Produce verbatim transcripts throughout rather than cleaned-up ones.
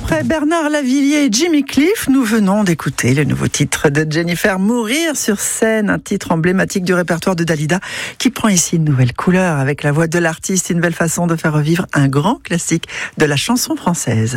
Après Bernard Lavilliers et Jimmy Cliff, nous venons d'écouter le nouveau titre de Jennifer, Mourir sur scène, un titre emblématique du répertoire de Dalida qui prend ici une nouvelle couleur avec la voix de l'artiste, une belle façon de faire revivre un grand classique de la chanson française.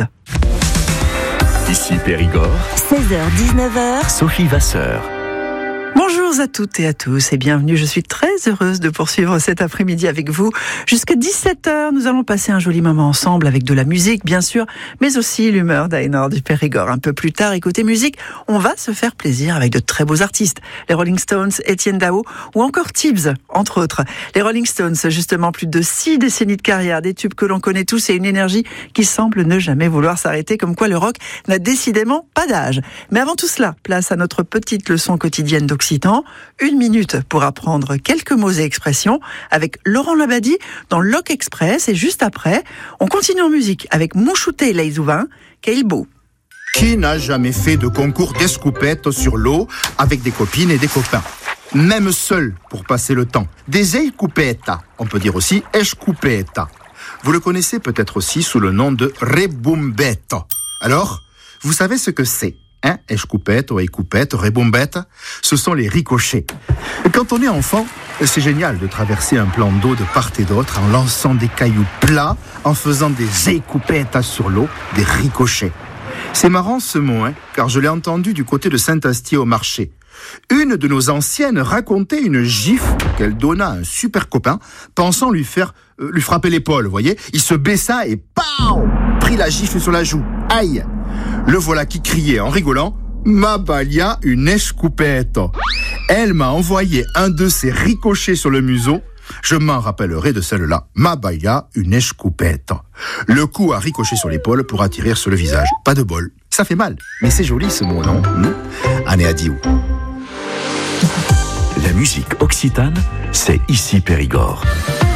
Ici Périgord, seize heures dix-neuf heures, Sophie Vasseur. Bonjour à toutes et à tous et bienvenue. Je suis très heureuse de poursuivre cet après-midi avec vous. Jusqu'à dix-sept heures, nous allons passer un joli moment ensemble avec de la musique, bien sûr, mais aussi l'humeur d'Aénor du Périgord. Un peu plus tard, écoutez musique, on va se faire plaisir avec de très beaux artistes. Les Rolling Stones, Etienne Dao ou encore Tibbs, entre autres. Les Rolling Stones, justement, plus de six décennies de carrière, des tubes que l'on connaît tous et une énergie qui semble ne jamais vouloir s'arrêter, comme quoi le rock n'a décidément pas d'âge. Mais avant tout cela, place à notre petite leçon quotidienne d'Occitan. Une minute pour apprendre quelques mots et expressions avec Laurent Labadie dans Loc Express. Et juste après, on continue en musique avec Mouchouté Leizouvain, Quel beau. Qui n'a jamais fait de concours d'escoupette sur l'eau avec des copines et des copains? Même seul pour passer le temps. Des eicoupettas, on peut dire aussi escoupetta. Vous le connaissez peut-être aussi sous le nom de rebumbetto. Alors, vous savez ce que c'est? Hein, escoupette, ou écoupette, rebombette, ce sont les ricochets. Quand on est enfant, c'est génial de traverser un plan d'eau de part et d'autre en lançant des cailloux plats, en faisant des écoupettes sur l'eau, des ricochets. C'est marrant ce mot, hein, car je l'ai entendu du côté de Saint-Astier au marché. Une de nos anciennes racontait une gifle qu'elle donna à un super copain, pensant lui faire, euh, lui frapper l'épaule, vous voyez. Il se baissa et pow, prit la gifle sur la joue. Aïe! Le voilà qui criait en rigolant « Ma balia une escoupette !» Elle m'a envoyé un de ces ricochets sur le museau. Je m'en rappellerai de celle-là. « Ma balia une escoupette !» Le coup a ricoché sur l'épaule pour atterrir sur le visage. Pas de bol. Ça fait mal. Mais c'est joli ce mot, non? Année à Diou. La musique occitane, c'est ici Périgord.